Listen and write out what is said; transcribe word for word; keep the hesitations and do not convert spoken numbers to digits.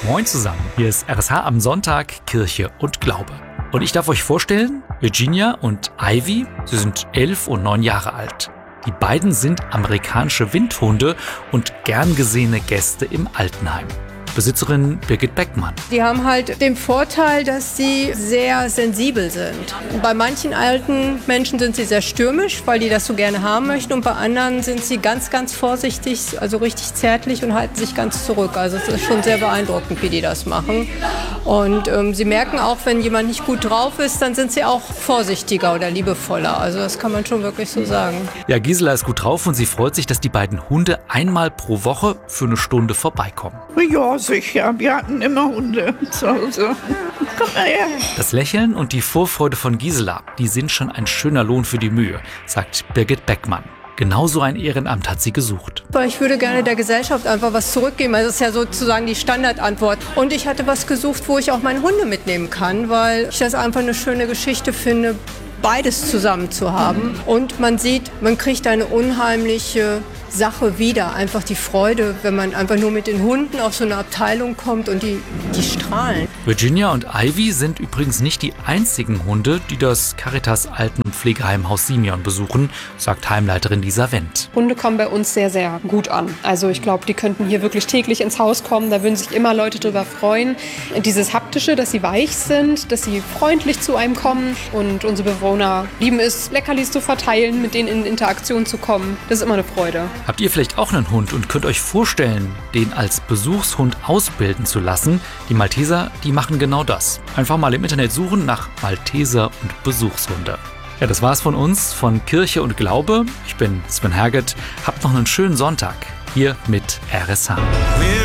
Moin zusammen, hier ist R S H am Sonntag, Kirche und Glaube. Und ich darf euch vorstellen, Virginia und Ivy, sie sind elf und neun Jahre alt. Die beiden sind amerikanische Windhunde und gern gesehene Gäste im Altenheim. Besitzerin Birgit Beckmann. Die haben halt den Vorteil, dass sie sehr sensibel sind. Bei manchen alten Menschen sind sie sehr stürmisch, weil die das so gerne haben möchten. Und bei anderen sind sie ganz, ganz vorsichtig, also richtig zärtlich und halten sich ganz zurück. Also es ist schon sehr beeindruckend, wie die das machen. Und ähm, sie merken auch, wenn jemand nicht gut drauf ist, dann sind sie auch vorsichtiger oder liebevoller. Also das kann man schon wirklich so sagen. Ja, Gisela ist gut drauf und sie freut sich, dass die beiden Hunde einmal pro Woche für eine Stunde vorbeikommen. Ja, sicher. Wir hatten immer Hunde zu Hause. Komm mal her. Das Lächeln und die Vorfreude von Gisela, die sind schon ein schöner Lohn für die Mühe, sagt Birgit Beckmann. Genauso ein Ehrenamt hat sie gesucht. Ich würde gerne der Gesellschaft einfach was zurückgeben. Also das ist ja sozusagen die Standardantwort. Und ich hatte was gesucht, wo ich auch meine Hunde mitnehmen kann, weil ich das einfach eine schöne Geschichte finde, beides zusammen zu haben. Und man sieht, man kriegt eine unheimliche Sache wieder. Einfach die Freude, wenn man einfach nur mit den Hunden auf so eine Abteilung kommt und die, die strahlen. Virginia und Ivy sind übrigens nicht die einzigen Hunde, die das Caritas Alten- und Pflegeheim Haus Simeon besuchen, sagt Heimleiterin Lisa Wendt. Hunde kommen bei uns sehr, sehr gut an. Also ich glaube, die könnten hier wirklich täglich ins Haus kommen. Da würden sich immer Leute drüber freuen. Dieses Haptische, dass sie weich sind, dass sie freundlich zu einem kommen. Und unsere Bewohner lieben es, Leckerlis zu verteilen, mit denen in Interaktion zu kommen. Das ist immer eine Freude. Habt ihr vielleicht auch einen Hund und könnt euch vorstellen, den als Besuchshund ausbilden zu lassen? Die Malteser, die machen genau das. Einfach mal im Internet suchen nach Malteser und Besuchshunde. Ja, das war's von uns, von Kirche und Glaube. Ich bin Sven Herget. Habt noch einen schönen Sonntag hier mit R S H.